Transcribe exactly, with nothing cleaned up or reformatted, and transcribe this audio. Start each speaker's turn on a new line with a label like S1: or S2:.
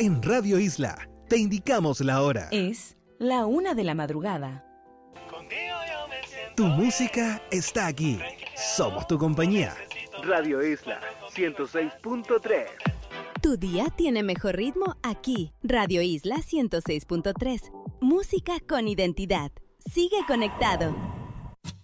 S1: En Radio Isla, te indicamos la hora.
S2: Es la una de la madrugada.
S1: Tu música está aquí. Somos tu compañía. Radio Isla ciento seis punto tres.
S3: Tu día tiene mejor ritmo aquí. Radio Isla ciento seis punto tres. Música con identidad. Sigue conectado.